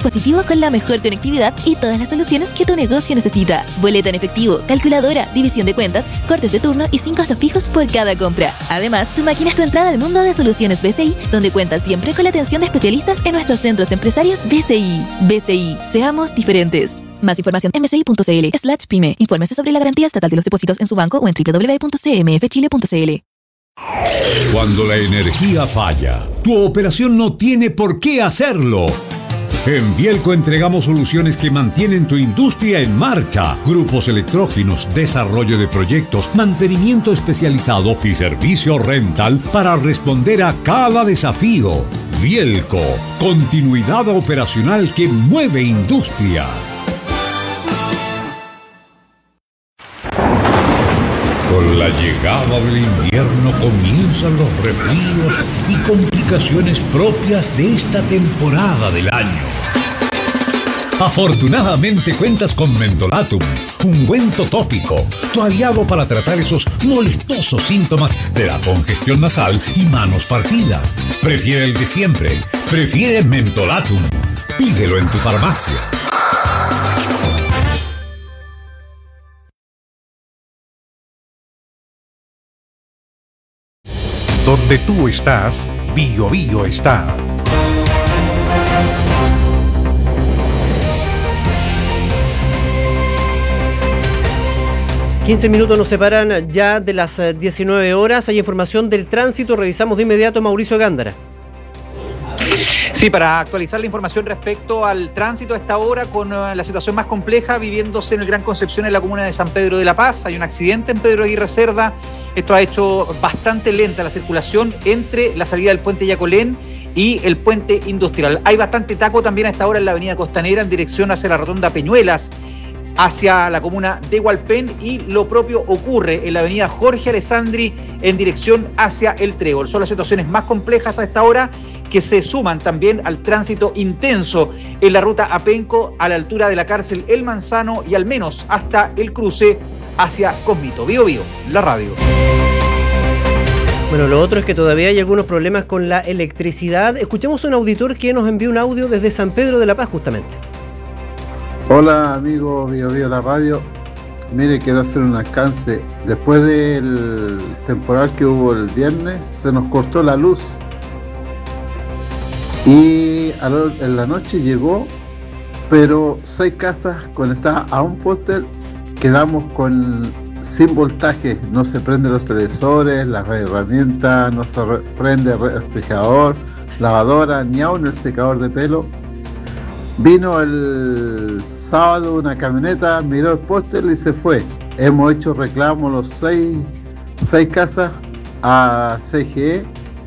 dispositivo con la mejor conectividad y todas las soluciones que tu negocio necesita. Boleta en efectivo, calculadora, división de cuentas, cortes de turno y sin costos fijos por cada compra. Además, tu máquina es tu entrada al mundo de soluciones BCI, donde cuentas siempre con la atención de especialistas en nuestros centros empresarios BCI. BCI, seamos diferentes. Más información en bci.cl/pyme. Infórmese sobre la garantía estatal de los depósitos en su banco o en www.cmfchile.cl. Cuando la energía falla, tu operación no tiene por qué hacerlo. En Bielco entregamos soluciones que mantienen tu industria en marcha. Grupos electrógenos, desarrollo de proyectos, mantenimiento especializado y servicio rental para responder a cada desafío. Bielco, continuidad operacional que mueve industrias. Con la llegada del invierno comienzan los resfríos y complicaciones propias de esta temporada del año. Afortunadamente cuentas con Mentolatum, ungüento tópico, tu aliado para tratar esos molestosos síntomas de la congestión nasal y manos partidas. Prefiere el de siempre, prefiere Mentolatum. Pídelo en tu farmacia. Donde tú estás, Bio Bio está. $15 minutos nos separan ya de las 19 horas. Hay información del tránsito. Revisamos de inmediato Mauricio Gándara. Sí, para actualizar la información respecto al tránsito a esta hora, con la situación más compleja viviéndose en el Gran Concepción, en la comuna de San Pedro de la Paz. Hay un accidente en Pedro Aguirre Cerda. Esto ha hecho bastante lenta la circulación entre la salida del puente Yacolén y el puente Industrial. Hay bastante taco también a esta hora en la avenida Costanera en dirección hacia la rotonda Peñuelas, hacia la comuna de Hualpén, y lo propio ocurre en la avenida Jorge Alessandri en dirección hacia el Trébol. Son las situaciones más complejas a esta hora, que se suman también al tránsito intenso en la ruta Apenco a la altura de la cárcel El Manzano y al menos hasta el cruce hacia Cosmito. Bio Bio, la radio. Bueno, lo otro es que todavía hay algunos problemas con la electricidad. Escuchemos a un auditor que nos envió un audio desde San Pedro de la Paz justamente. Hola amigos Bio Bio, la radio. Mire, quiero hacer un alcance. Después del temporal que hubo el viernes, se nos cortó la luz. Y en la noche llegó, pero 6 casas conectadas a un póster, quedamos sin voltaje. No se prenden los televisores, las herramientas, no se prende el refrigerador, lavadora, ni aún el secador de pelo. Vino el sábado una camioneta, miró el póster y se fue. Hemos hecho reclamos los 6 casas a CGE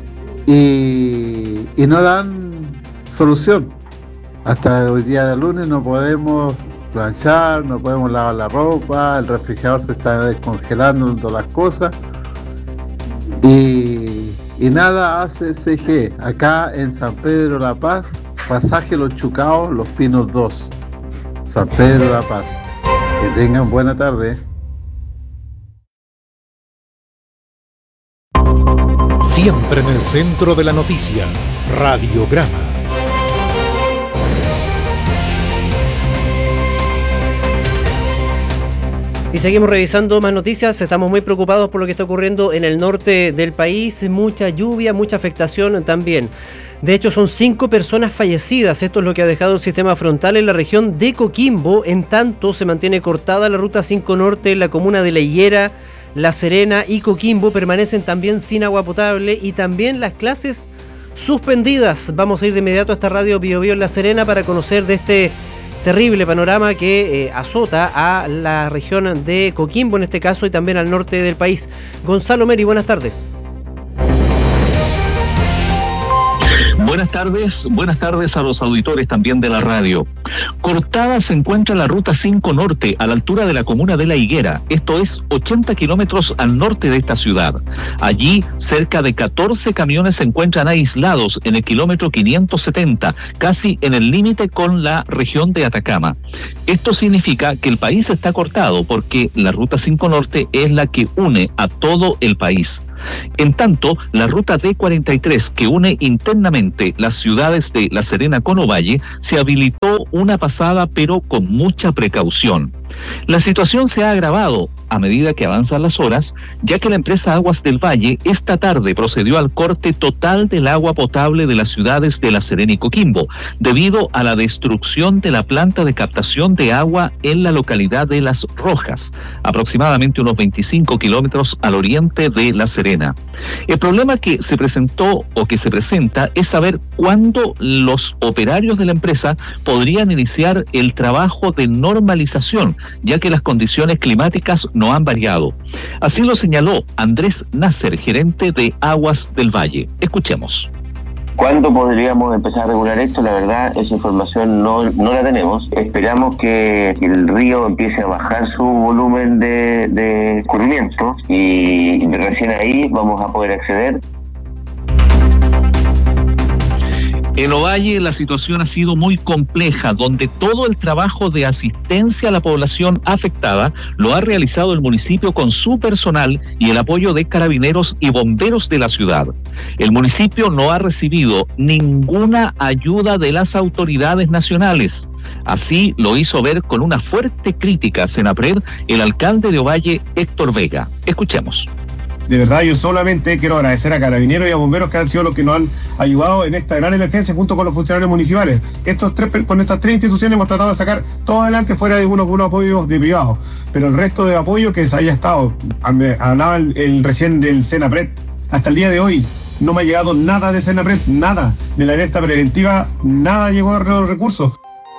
y no dan solución. Hasta hoy día de lunes no podemos planchar, no podemos lavar la ropa, el refrigerador se está descongelando todas las cosas y nada hace CGE. Acá en San Pedro La Paz, pasaje Los Chucaos, Los Pinos 2, San Pedro La Paz. Que tengan buena tarde. Siempre en el centro de la noticia, Radiograma. Y seguimos revisando más noticias. Estamos muy preocupados por lo que está ocurriendo en el norte del país. Mucha lluvia, mucha afectación también. De hecho, son 5 personas fallecidas. Esto es lo que ha dejado el sistema frontal en la región de Coquimbo. En tanto, se mantiene cortada la ruta 5 Norte en la comuna de La Higuera. La Serena y Coquimbo permanecen también sin agua potable y también las clases suspendidas. Vamos a ir de inmediato a esta radio Bio Bio en La Serena para conocer de este terrible panorama que azota a la región de Coquimbo en este caso y también al norte del país. Gonzalo Meri, buenas tardes. Buenas tardes a los auditores también de la radio. Cortada se encuentra la ruta 5 Norte a la altura de la comuna de La Higuera, esto es 80 kilómetros al norte de esta ciudad. Allí cerca de 14 camiones se encuentran aislados en el kilómetro 570, casi en el límite con la región de Atacama. Esto significa que el país está cortado porque la ruta 5 Norte es la que une a todo el país. En tanto, la ruta D43, que une internamente las ciudades de La Serena con Ovalle, se habilitó una pasada, pero con mucha precaución. La situación se ha agravado a medida que avanzan las horas, ya que la empresa Aguas del Valle esta tarde procedió al corte total del agua potable de las ciudades de La Serena y Coquimbo, debido a la destrucción de la planta de captación de agua en la localidad de Las Rojas, aproximadamente unos 25 kilómetros al oriente de La Serena. El problema que se presentó o que se presenta es saber cuándo los operarios de la empresa podrían iniciar el trabajo de normalización, ya que las condiciones climáticas no han variado. Así lo señaló Andrés Nasser, gerente de Aguas del Valle. Escuchemos. ¿Cuándo podríamos empezar a regular esto? La verdad, esa información no la tenemos. Esperamos que el río empiece a bajar su volumen de escurrimiento y recién ahí vamos a poder acceder. En Ovalle la situación ha sido muy compleja, donde todo el trabajo de asistencia a la población afectada lo ha realizado el municipio con su personal y el apoyo de carabineros y bomberos de la ciudad. El municipio no ha recibido ninguna ayuda de las autoridades nacionales. Así lo hizo ver con una fuerte crítica a Senapred el alcalde de Ovalle, Héctor Vega. Escuchemos. De verdad, yo solamente quiero agradecer a carabineros y a bomberos que han sido los que nos han ayudado en esta gran emergencia junto con los funcionarios municipales. Con estas tres instituciones hemos tratado de sacar todo adelante fuera de unos apoyos de privados. Pero el resto de apoyo que se haya estado, hablaba el recién del Senapred, hasta el día de hoy no me ha llegado nada de Senapred, nada. De la alerta preventiva, nada llegó a los recursos.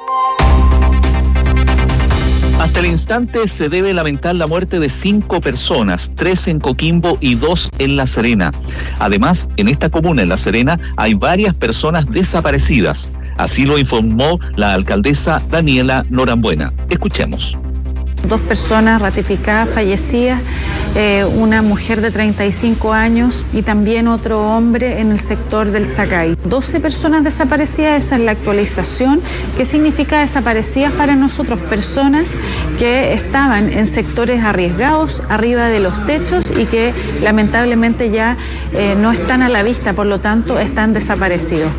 Hasta el instante se debe lamentar la muerte de 5 personas, 3 en Coquimbo y 2 en La Serena. Además, en esta comuna, en La Serena, hay varias personas desaparecidas. Así lo informó la alcaldesa Daniela Norambuena. Escuchemos. 2 personas ratificadas, fallecidas, una mujer de 35 años y también otro hombre en el sector del Chacay. 12 personas desaparecidas, esa es la actualización. ¿Qué significa desaparecidas para nosotros? Personas que estaban en sectores arriesgados, arriba de los techos y que lamentablemente ya no están a la vista, por lo tanto están desaparecidos.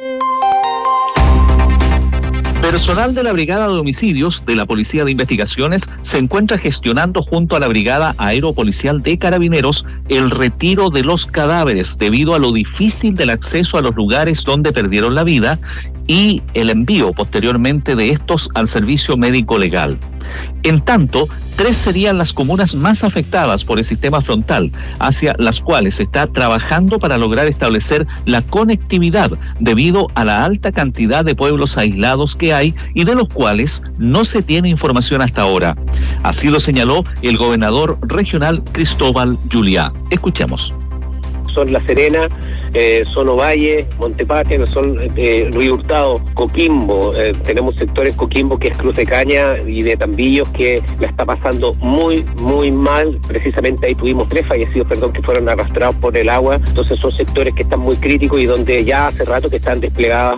Personal de la Brigada de Homicidios de la Policía de Investigaciones se encuentra gestionando junto a la Brigada Aeropolicial de Carabineros el retiro de los cadáveres debido a lo difícil del acceso a los lugares donde perdieron la vida y el envío posteriormente de estos al servicio médico legal. En tanto, 3 serían las comunas más afectadas por el sistema frontal, hacia las cuales se está trabajando para lograr establecer la conectividad debido a la alta cantidad de pueblos aislados que hay y de los cuales no se tiene información hasta ahora. Así lo señaló el gobernador regional Cristóbal Juliá. Escuchemos. Son La Serena, son Ovalle, Montepatria, son Río Hurtado, Coquimbo. Tenemos sectores Coquimbo que es Cruz de Caña y de Tambillos que la está pasando muy, muy mal. Precisamente ahí tuvimos 3 fallecidos, que fueron arrastrados por el agua. Entonces son sectores que están muy críticos y donde ya hace rato que están desplegadas.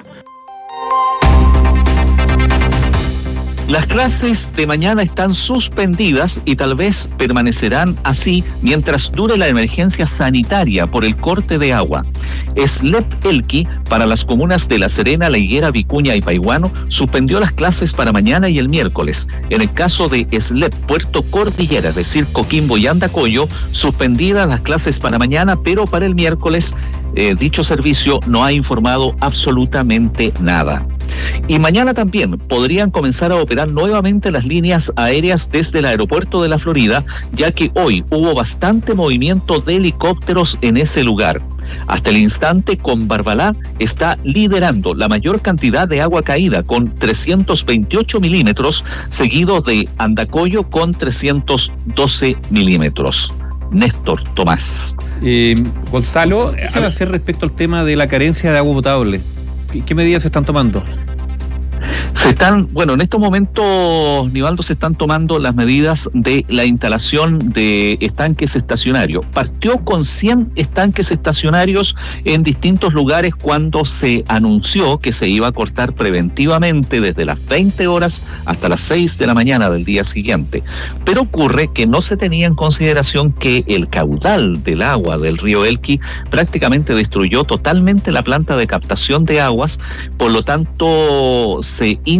Las clases de mañana están suspendidas y tal vez permanecerán así mientras dure la emergencia sanitaria por el corte de agua. SLEP Elqui, para las comunas de La Serena, La Higuera, Vicuña y Paihuano, suspendió las clases para mañana y el miércoles. En el caso de SLEP Puerto Cordillera, es decir, Coquimbo y Andacollo, suspendidas las clases para mañana, pero para el miércoles dicho servicio no ha informado absolutamente nada. Y mañana también podrían comenzar a operar nuevamente las líneas aéreas desde el aeropuerto de la Florida, ya que hoy hubo bastante movimiento de helicópteros en ese lugar. Hasta el instante, con Barbalá está liderando la mayor cantidad de agua caída con 328 milímetros, seguido de Andacollo con 312 milímetros. Néstor Tomás. Gonzalo, ¿qué se va a hacer respecto al tema de la carencia de agua potable? ¿Qué medidas se están tomando? En estos momentos, Nivaldo, se están tomando las medidas de la instalación de estanques estacionarios. Partió con 100 estanques estacionarios en distintos lugares cuando se anunció que se iba a cortar preventivamente desde las 20 horas hasta las 6 de la mañana del día siguiente. Pero ocurre que no se tenía en consideración que el caudal del agua del río Elqui prácticamente destruyó totalmente la planta de captación de aguas, por lo tanto se